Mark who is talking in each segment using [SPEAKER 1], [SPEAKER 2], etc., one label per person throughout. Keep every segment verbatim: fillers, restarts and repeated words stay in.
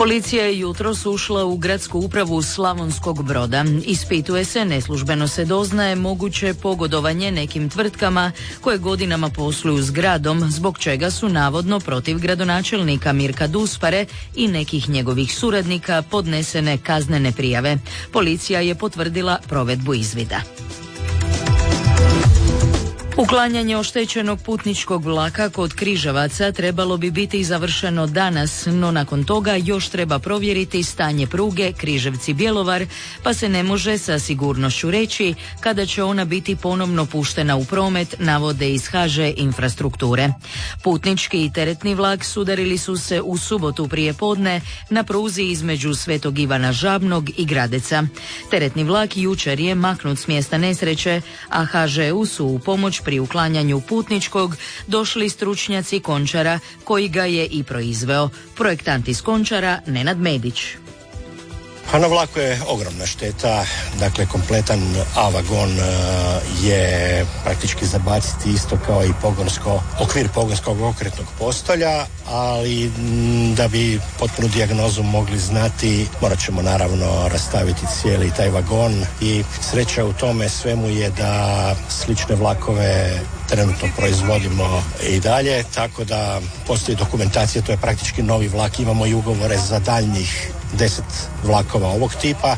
[SPEAKER 1] Policija je jutros ušla u gradsku upravu Slavonskog Broda. Ispituje se, neslužbeno se doznaje, moguće pogodovanje nekim tvrtkama koje godinama posluju s gradom, zbog čega su navodno protiv gradonačelnika Mirka Duspare i nekih njegovih suradnika podnesene kaznene prijave. Policija je potvrdila provedbu izvida. Uklanjanje oštećenog putničkog vlaka kod Križevaca trebalo bi biti završeno danas, no nakon toga još treba provjeriti stanje pruge Križevci-Bjelovar, pa se ne može sa sigurnošću reći kada će ona biti ponovno puštena u promet, navode iz H Ž Infrastrukture. Putnički i teretni vlak sudarili su se u subotu prije podne na pruzi između Svetog Ivana Žabnog i Gradeca. Teretni vlak jučer je maknut s mjesta nesreće, a H Ž U su u pomoć pri uklanjanju putničkog došli stručnjaci Končara, koji ga je i proizveo. Projektant iz Končara Nenad Medić.
[SPEAKER 2] A na vlaku je ogromna šteta, dakle kompletan A vagon je praktički zabaciti isto kao i pogonsko, okvir pogonskog okretnog postolja, ali da bi potpunu dijagnozu mogli znati, morat ćemo naravno rastaviti cijeli taj vagon i sreća u tome svemu je da slične vlakove trenutno proizvodimo i dalje, tako da postoji dokumentacija, to je praktički novi vlak, imamo i ugovore za daljnjih deset vlakova ovog tipa.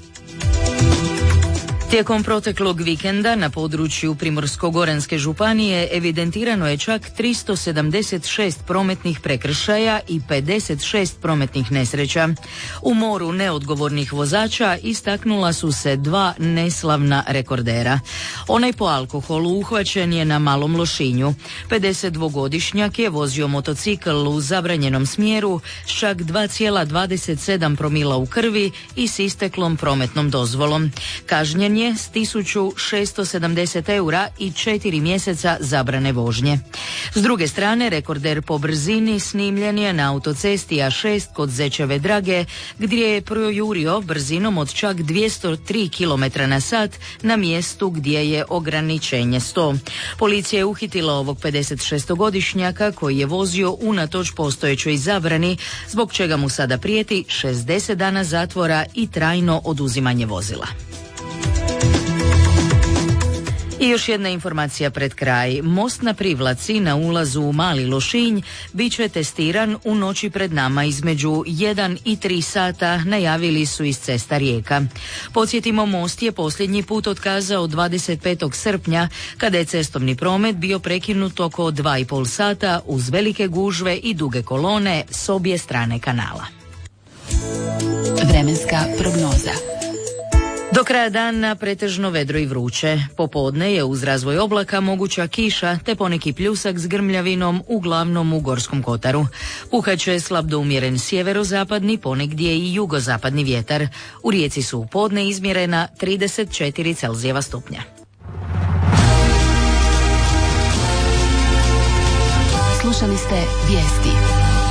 [SPEAKER 1] Tijekom proteklog vikenda na području Primorsko-goranske županije evidentirano je čak tristo sedamdeset šest prometnih prekršaja i pedeset šest prometnih nesreća. U moru neodgovornih vozača istaknula su se dva neslavna rekordera. Onaj po alkoholu uhvaćen je na Malom Lošinju. pedesetdvogodišnjak je vozio motocikl u zabranjenom smjeru s čak dva zarez dvadeset sedam promila u krvi i s isteklom prometnom dozvolom. Kažnjen je s tisuću šesto sedamdeset eura i četiri mjeseca zabrane vožnje. S druge strane, rekorder po brzini snimljen je na autocesti A šest kod Zečeve Drage, gdje je projurio brzinom od čak dvjesto tri kilometra na sat na mjestu gdje je ograničenje sto. Policija je uhitila ovog pedesetšestogodišnjaka koji je vozio unatoč postojećoj zabrani, zbog čega mu sada prijeti šezdeset dana zatvora i trajno oduzimanje vozila. I još jedna informacija pred kraj. Most na Privlaci na ulazu u Mali Lošinj bit će testiran u noći pred nama između jedan i tri sata, najavili su iz Cesta Rijeka. Podsjetimo, most je posljednji put otkazao dvadeset petog srpnja, kada je cestovni promet bio prekinut oko dva i pol sata uz velike gužve i duge kolone s obje strane kanala.
[SPEAKER 3] Vremenska prognoza.
[SPEAKER 1] Do kraja dana pretežno vedro i vruće. Popodne je uz razvoj oblaka moguća kiša te poneki pljusak s grmljavinom, uglavnom u Gorskom kotaru. Puhaće slab do umjeren sjeverozapadni, ponegdje i jugozapadni vjetar. U Rijeci su u podne izmjerena trideset četiri Celzijeva stupnja.
[SPEAKER 3] Slušali ste vijesti.